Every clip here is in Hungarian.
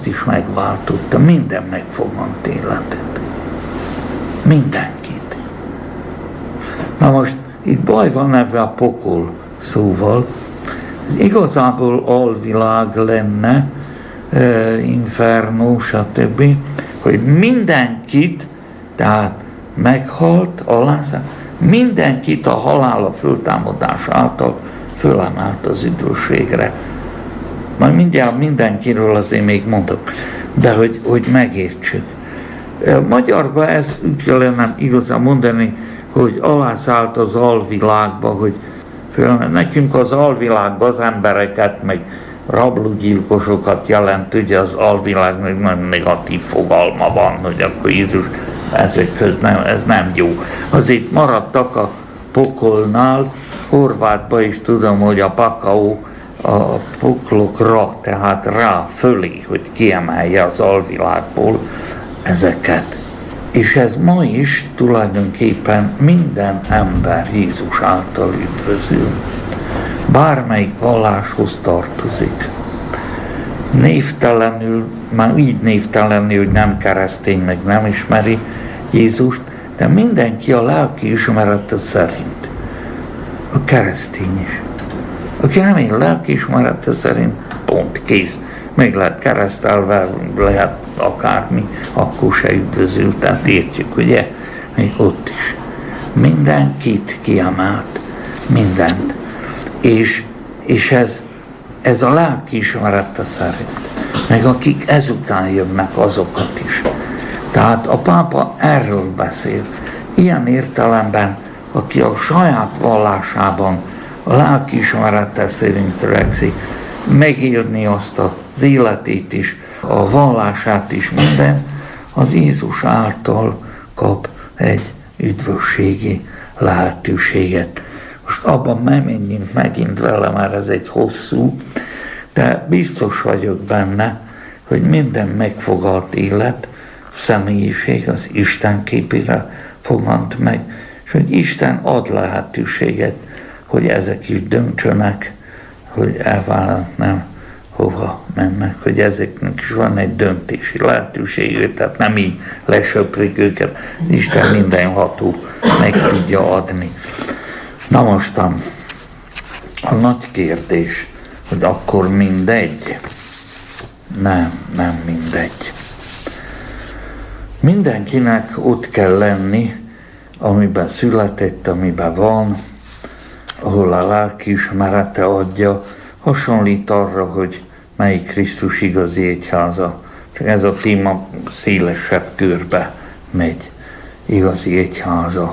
is megváltotta, minden megfogant életet. Mindenkit. Na most itt baj van ebben a pokol szóval. Ez igazából alvilág lenne, inferno, stb., hogy mindenkit, tehát meghalt, alázat, mindenkit a halála föltámadás által fölemelt az üdvösségre. Majd mindjárt mindenkiről azért még mondok, de hogy megértsük. Magyarban ez úgy kellene igazán mondani, hogy alászállt az alvilágba, hogy nekünk az alvilág az embereket, meg rablógyilkosokat jelent, ugye az alvilágnak nagyon negatív fogalma van, hogy akkor Jézus ezek köz nem, ez nem jó. Azért maradtak a pokolnál, Horvátban is tudom, hogy a pakaó a poklokra, tehát rá fölé, hogy kiemelje az alvilágból ezeket. És ez ma is tulajdonképpen minden ember Jézus által üdvözül. Bármelyik valláshoz tartozik. Névtelenül, már így névtelenül, hogy nem keresztény, meg nem ismeri Jézust, de mindenki a lelki ismerete szerint. A keresztény is. Aki nem él lelki ismerete szerint, pont, kész. Még lehet keresztelve, lehet akármi, akkor se üdvözül, tehát értjük, ugye? Még ott is. Mindenkit kiemelt, mindent. És ez a lelki ismerete szerint. Meg akik ezután jönnek, azokat is. Tehát a pápa erről beszél. Ilyen értelemben, aki a saját vallásában a lelki ismerete szerint törekszik, megélni azt az életét is, a vallását is, minden, az Jézus által kap egy üdvösségi lehetőséget. Most abban nem menjünk megint vele, mert ez egy hosszú, de biztos vagyok benne, hogy minden megfogalt élet, személyiség az Isten képére fogant meg, és hogy Isten ad lehetőséget, hogy ezek is döntsenek, hogy elvállalnak, hova mennek, hogy ezeknek is van egy döntési lehetőségük, tehát nem így lesöprik őket, Isten mindenható meg tudja adni. Na mostan, a nagy kérdés, hogy akkor mindegy? Nem mindegy. Mindenkinek ott kell lenni, amiben született, amiben van, ahol a lelkiismerete adja, hasonlít arra, hogy melyik Krisztus igazi egyháza. Csak ez a téma szélesebb körbe megy, igazi egyháza.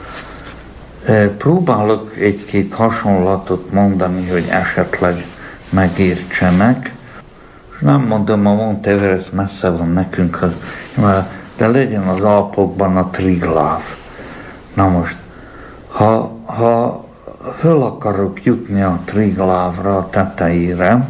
Próbálok egy-két hasonlatot mondani, hogy esetleg megértsenek. Nem mondom, a Monteverest messze van nekünk, de legyen az Alpokban a Triglav. Na most, ha föl akarok jutni a Triglavra, a tetejére,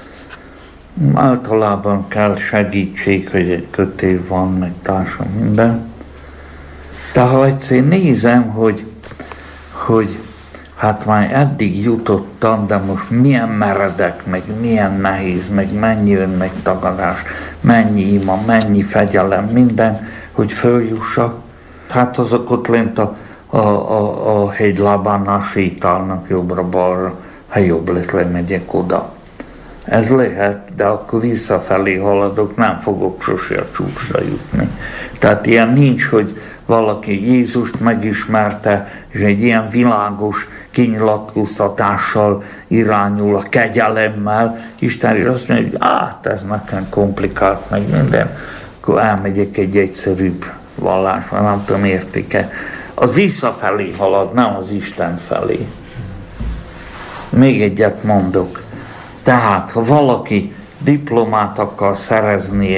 általában kell segítség, hogy egy kötél van, meg társam minden. De ha egyszer nézem, hogy hát már eddig jutottam, de most milyen meredek, meg milyen nehéz, meg mennyi önmegtagadás, mennyi ima, mennyi fegyelem, minden, hogy följussak. Hát azok ott lent a hegylábánál sétálnak jobbra-balra, ha jobb lesz, lemegyek oda. Ez lehet, de akkor visszafelé haladok, nem fogok sose a csúcsra jutni. Tehát ilyen nincs, hogy valaki Jézust megismerte, és egy ilyen világos kinyilatkoztatással irányul a kegyelemmel. Isten is azt mondja, hogy ez nekem komplikált, meg minden, akkor elmegyek egy egyszerűbb vallásra, nem tudom, értik-e. Az visszafelé halad, nem az Isten felé. Még egyet mondok. Tehát, ha valaki diplomát akar szerezni,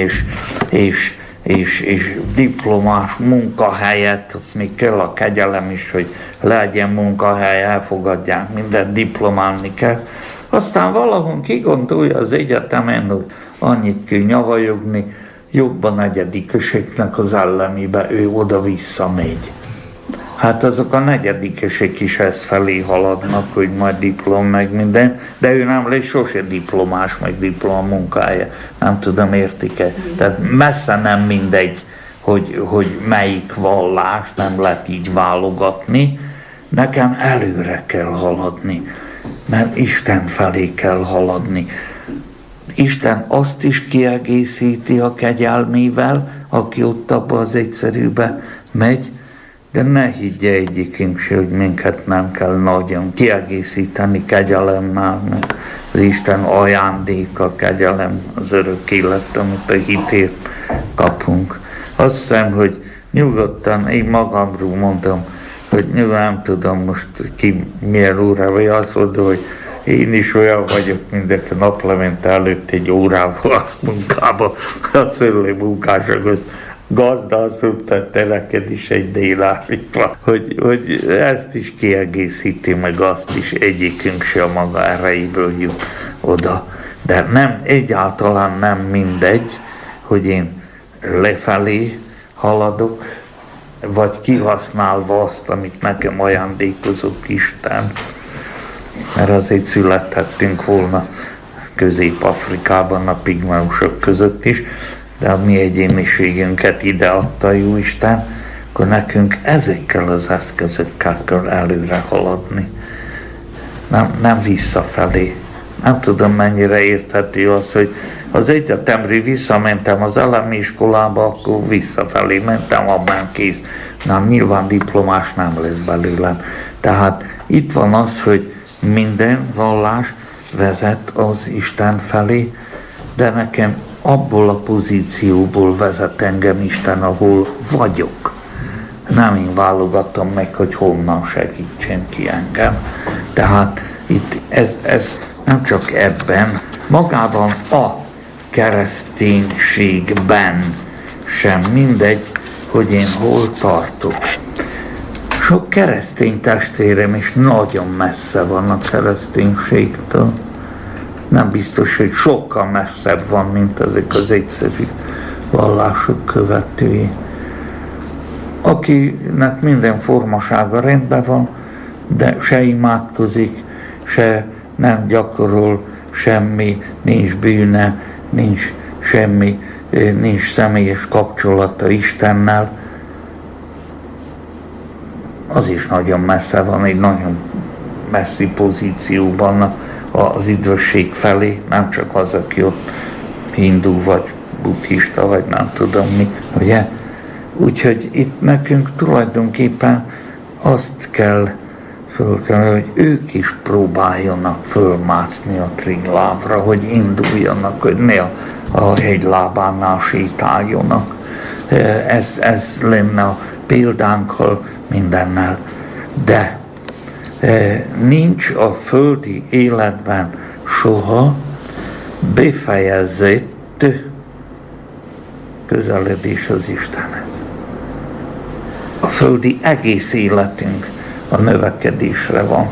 és diplomás munkahelyet, még kell a kegyelem is, hogy legyen munkahely, elfogadják, minden diplomálni kell. Aztán valahol kigondolja az egyetemen, hogy annyit kell nyavajogni, jobban egyedikőségnek az ellemébe, ő oda-vissza megy. Hát azok a negyedikesek is ezt felé haladnak, hogy majd diplom meg minden, de ő nem lesz sose diplomás, meg diplomunkája. Nem tudom, értik-e? Tehát messze nem mindegy, hogy melyik vallás, nem lehet így válogatni. Nekem előre kell haladni, mert Isten felé kell haladni. Isten azt is kiegészíti a kegyelmével, aki ott abba az egyszerűbe megy, de ne higgye egyikünk se, hogy minket nem kell nagyon kiegészíteni kegyelemmel, mert az Isten ajándéka, kegyelem, az örök élet, amit a hitért kapunk. Azt hiszem, hogy nyugodtan, én magamról mondom, hogy nem tudom most ki milyen óra, vagy azt mondom, hogy én is olyan vagyok, mint a naplemente előtt egy órával a munkába, a szőlő munkások, az gazda azt mondta, te neked is egy délás itt van, hogy ezt is kiegészíti, meg azt is, egyikünk se a maga erejéből jut oda. De nem, egyáltalán nem mindegy, hogy én lefelé haladok, vagy kihasználva azt, amit nekem ajándékozott Isten. Mert azért születhettünk volna Közép-Afrikában a pigmeusok között is, de a mi egyéniségünket ide adta jó Isten, akkor nekünk ezekkel az eszközökkel kell előre haladni. Nem visszafelé. Nem tudom, mennyire érthető az, hogy az egyetemre visszamentem az elemi iskolába, akkor visszafelé mentem, abban kész. Nyilván diplomás nem lesz belőlem. Tehát itt van az, hogy minden vallás vezet az Isten felé, de nekem abból a pozícióból vezet engem Isten, ahol vagyok. Nem én válogatom meg, hogy honnan segítsen ki engem. Tehát itt ez nem csak ebben, magában a kereszténységben sem mindegy, hogy én hol tartok. Sok keresztény testvérem is nagyon messze van a kereszténységtől. Nem biztos, hogy sokkal messzebb van, mint ezek az egyszerű vallások követői. Akinek minden formasága rendben van, de se imádkozik, se nem gyakorol semmi, nincs bűne, nincs semmi, nincs személyes kapcsolata Istennel, az is nagyon messze van, egy nagyon messzi pozícióban az üdvösség felé, nem csak az, aki ott hindu vagy buddhista, vagy nem tudom mi, ugye? Úgyhogy itt nekünk tulajdonképpen azt kell hogy ők is próbáljanak fölmászni a tringlábra, hogy induljanak, hogy ne a hegylábánál sétáljonak. Ez lenne a példánkkal mindennel. De nincs a földi életben soha befejezett közeledés az Istenhez. A földi egész életünk a növekedésre van.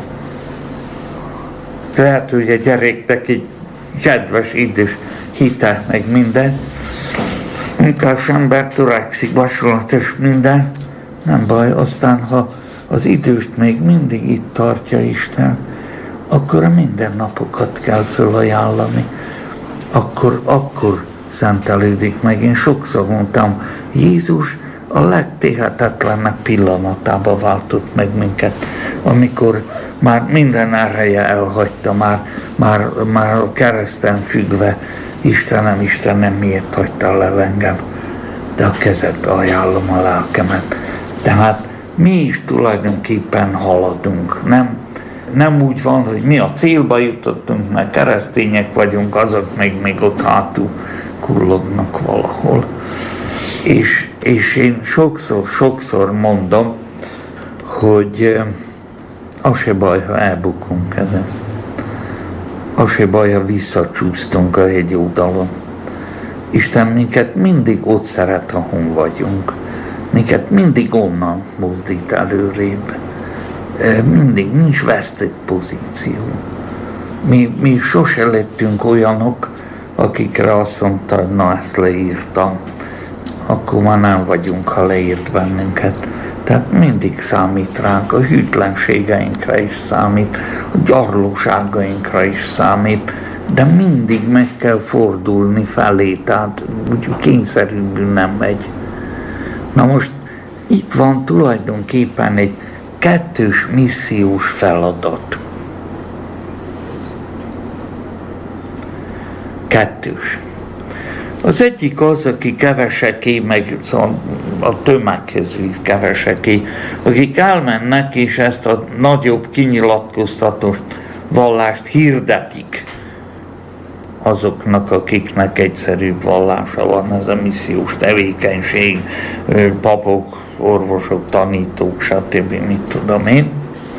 Lehet, hogy a gyereknek egy kedves, idős hite, meg minden. Munkás ember törekszik, vasulatos minden. Nem baj, aztán ha az időst még mindig itt tartja Isten, akkor a mindennapokat kell fölajánlani. Akkor szentelődik meg. Én sokszor mondtam, Jézus a legtehetetlenebb pillanatában váltott meg minket, amikor már minden ereje elhagyta, már a kereszten függve, Istenem, miért hagytál el engem? De a kezedbe ajánlom a lelkemet. Tehát mi is tulajdonképpen haladunk. Nem úgy van, hogy mi a célba jutottunk, mert keresztények vagyunk, azok még ott hátul kullognak valahol. És én sokszor mondom, hogy az se baj, ha elbukunk ezen. Az se baj, ha visszacsúsztunk a hegyoldalon. Isten minket mindig ott szeret, ahol vagyunk. Minket mindig onnan mozdít előrébb. Mindig nincs vesztett pozíció. Mi sose lettünk olyanok, akikre azt mondta, na ezt leírtam. Akkor már nem vagyunk, ha leírt bennünket. Tehát mindig számít ránk, a hűtlenségeinkre is számít, a gyarlóságainkra is számít, de mindig meg kell fordulni felé, tehát úgy kényszerűből nem megy. Na most itt van tulajdonképpen egy kettős missziós feladat. Kettős. Az egyik az, aki keveseké, meg szóval a tömeghez visz keveseké, akik elmennek és ezt a nagyobb kinyilatkoztatós vallást hirdetik azoknak, akiknek egyszerűbb vallása van, ez a missziós tevékenység, papok, orvosok, tanítók, stb. Mit tudom én.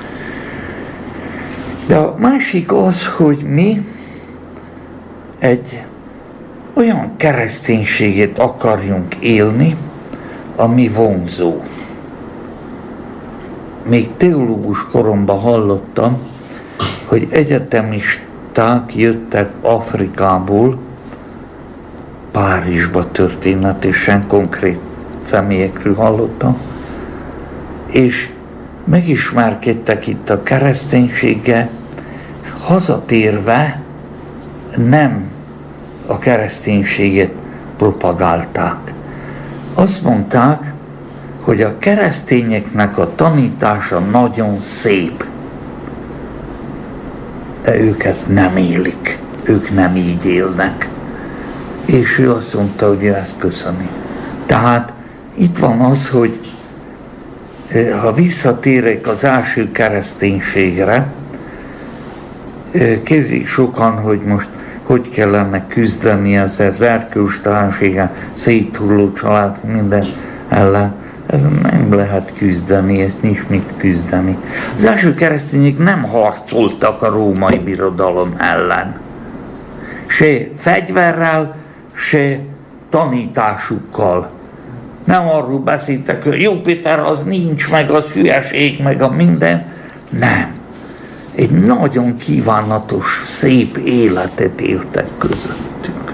De a másik az, hogy mi egy olyan kereszténységet akarjunk élni, ami vonzó. Még teológus koromban hallottam, hogy egyetemisták jöttek Afrikából Párizsba történetesen, konkrét személyekről hallottam, és megismerkedtek itt a kereszténységgel, hazatérve nem a kereszténységet propagálták. Azt mondták, hogy a keresztényeknek a tanítása nagyon szép, de ők ezt nem élik, ők nem így élnek. És ő azt mondta, hogy ő ezt köszöni. Tehát itt van az, hogy ha visszatérek az első kereszténységre, kezdik sokan, hogy most hogy kellene küzdeni ezzel az erkölcstelenséggel, széthulló család, minden ellen. Ez nem lehet küzdeni, ez nincs mit küzdeni. Az első keresztények nem harcoltak a római birodalom ellen. Se fegyverrel, se tanításukkal. Nem arról beszéltek, hogy Jupiter az nincs, meg az hülyeség, meg a minden. Nem. Egy nagyon kívánatos, szép életet éltek közöttünk.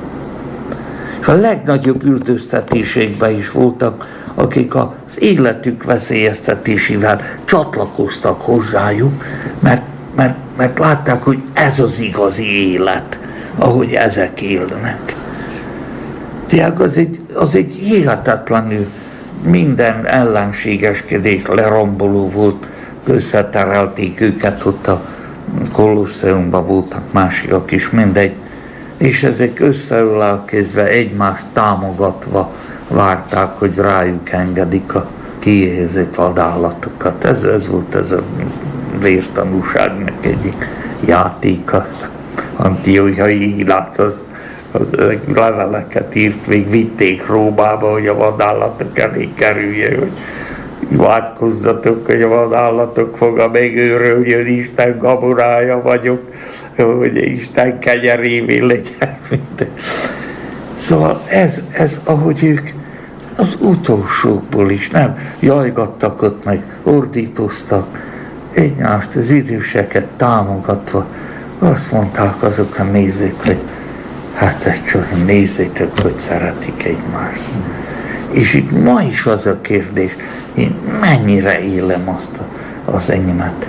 És a legnagyobb üldöztetésekben is voltak, akik az életük veszélyeztetésével csatlakoztak hozzájuk, mert látták, hogy ez az igazi élet, ahogy ezek élnek. Tehát az egy hihetetlenül minden ellenségeskedés leromboló volt, összeterelték őket, ott a Kolosseumban voltak másikak is, mindegy, és ezek összeülelkezve, egymást támogatva várták, hogy rájuk engedik a kiéhezett vadállatokat. Ez volt ez a vértanúságnak egyik játék, az Antiochiai Ilác, az leveleket írt, még vitték Rómába, hogy a vadállatok elé kerülje, hogy imádkozzatok, hogy a vadállatok foga megőröljön, Isten gaborája vagyok, hogy Isten kenyerévé legyen minden. Szóval ez, ahogy ők az utolsókból is nem jajgattak ott, meg ordítoztak, egymást, az időseket támogatva, azt mondták azok a nézők, hogy hát egy csoda, nézzétek, hogy szeretik egymást. És itt ma is az a kérdés, én mennyire élem azt az enyémet,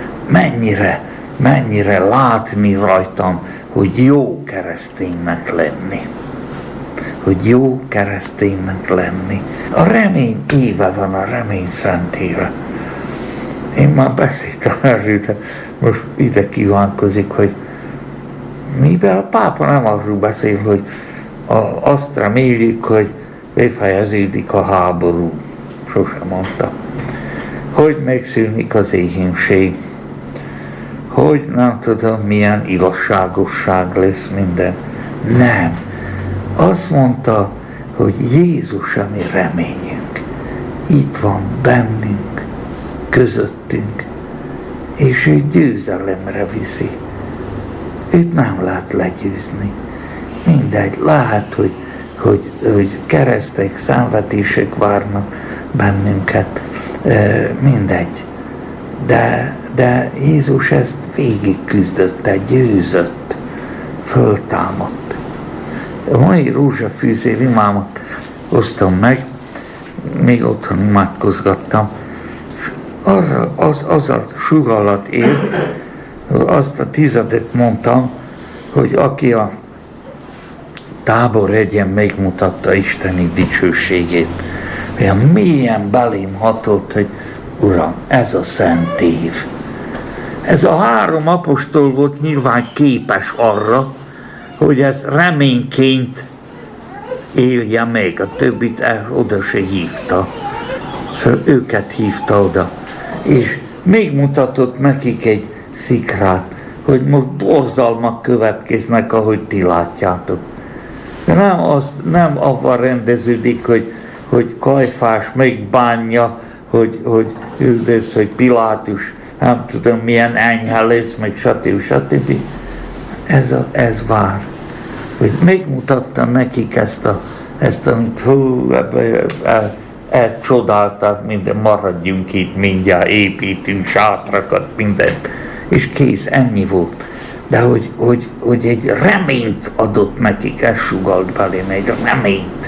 mennyire látni rajtam, hogy jó kereszténynek lenni. Hogy jó kereszténynek lenni. A remény éve van, a remény szent éve. Én már beszéltem erről, de most ide kívánkozik, hogy mivel a pápa nem arról beszél, hogy azt reméljük, hogy befejeződik a háború. Sosem mondta. Hogy megszűnik az éhínség. Hogy nem tudom, milyen igazságosság lesz minden. Nem. Azt mondta, hogy Jézus a mi reményünk. Itt van bennünk, közöttünk, és ő győzelemre viszi. Őt nem lehet legyőzni. Mindegy, lehet, hogy keresztek, szenvedések várnak bennünket, mindegy. De Jézus ezt végig küzdötte, győzött, föltámadt. A mai rózsafűzér imámat hoztam meg, még otthon imádkozgattam, az a sugallat ért, azt a 10. mondtam, hogy aki a táborhegyen megmutatta Isteni dicsőségét, olyan mélyen belém hatott, hogy Uram, ez a szent év. Ez a 3 apostol volt nyilván képes arra, hogy ez reményként élje meg, a többit oda se hívta. Őket hívta oda. És még mutatott nekik egy szikrát, hogy most borzalmak következnek, ahogy ti látjátok. De nem avval rendeződik, hogy Kajfás megbánja, hogy üldöz, hogy Pilátus, nem tudom milyen enyhe lesz, meg stb. Ez vár. Hogy megmutatta nekik ezt amit elcsodálták, minden, maradjunk itt, mindjárt építünk sátrakat, mindent, és kész, ennyi volt. De hogy egy reményt adott nekik, ez sugalt belém, egy reményt,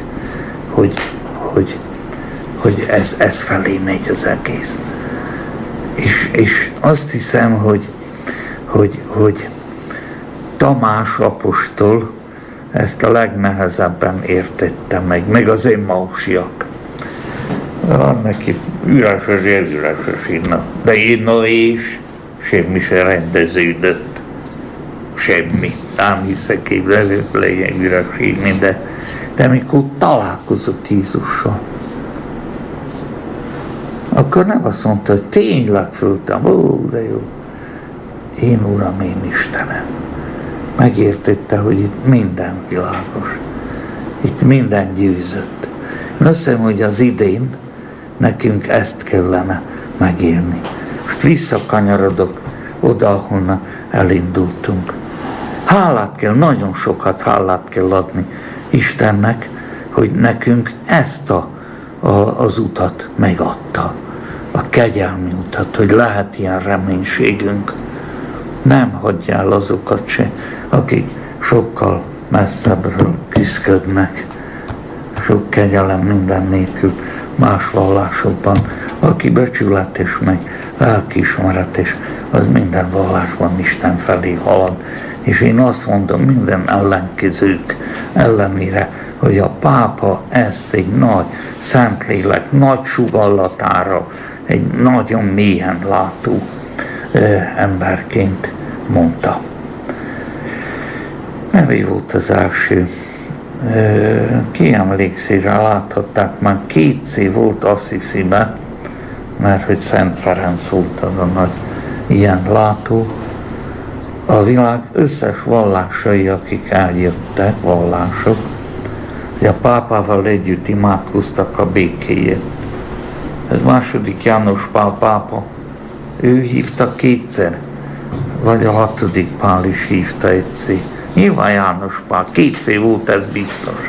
hogy ez felé megy az egész. És azt hiszem, hogy Tamás apostol ezt a legnehezebben értette meg az emmausiak. Neki üres inna. De én és semmi se rendeződött. Semmi. Nem hiszek, hogy legyen üres írni, de amikor találkozott Jézussal, akkor nem azt mondta, hogy tényleg föltem, de jó. Én Uram, én Istenem. Megértette, hogy itt minden világos. Itt minden győzött. Én azt hiszem, hogy az idén nekünk ezt kellene megélni. Most visszakanyarodok oda, ahonnan elindultunk. Nagyon sokat hálát kell adni Istennek, hogy nekünk ezt az utat megadta. A kegyelmi utat, hogy lehet ilyen reménységünk. Nem hagyja el azokat se, akik sokkal messzebbről küszködnek, sok kegyelem minden nélkül, más vallásokban, aki becsületes meg lelkiismeretes, az minden vallásban Isten felé halad. És én azt mondom minden ellenkezők ellenére, hogy a pápa ezt egy nagy Szentlélek nagy sugallatára, egy nagyon mélyen látó emberként mondta. Nevé volt az első. Ki emlékszik rá, láthatták, már 2 volt Assisibe, mert hogy Szent Ferenc volt az a nagy ilyen látó. A világ összes vallásai, akik eljöttek, vallások, hogy a pápával együtt imádkoztak a békéért. Ez II. János Pál pápa. Ő hívta 2-szer, vagy a 6. Pál is hívta egyszer. Nyilván János Pál, 2 volt, ez biztos.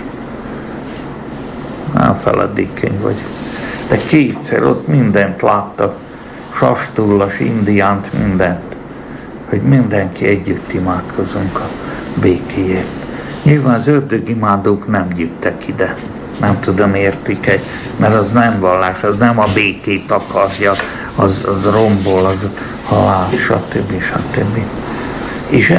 Elfeledékeny vagyok. De 2-szer ott mindent láttak, Sastullas, Indiánt, mindent, hogy mindenki együtt imádkozunk a békéért. Nyilván az ördögimádók nem gyűjtek ide. Nem tudom, értik-e, mert az nem vallás, az nem a békét akarja, az rombol, az halál, stb. És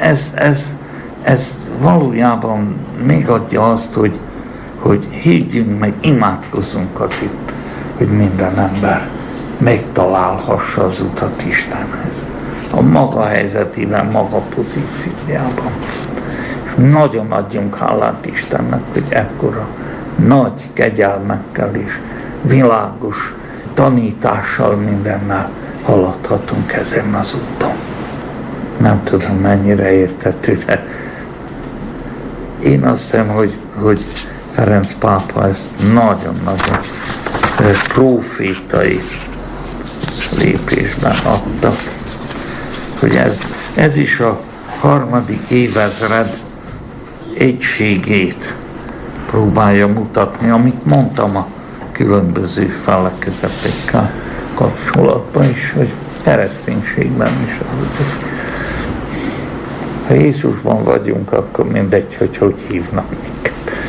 ez valójában megadja azt, hogy higgyünk meg, imádkozzunk azért, hogy minden ember megtalálhassa az utat Istenhez. A maga helyzetében, maga pozíciójában. És nagyon adjunk hálát Istennek, hogy ekkora nagy kegyelmekkel és világos tanítással mindennel haladhatunk ezen az úton. Nem tudom, mennyire érthető, de én azt hiszem, hogy Ferenc pápa ezt nagyon-nagyon profétai lépésben adta, hogy ez is a 3. évezred egységét próbálja mutatni, amit mondtam a különböző felekezetekkel kapcsolatban is, hogy kereszténységben is az. Ha Jézusban vagyunk, akkor mindegy, hogy hívnak.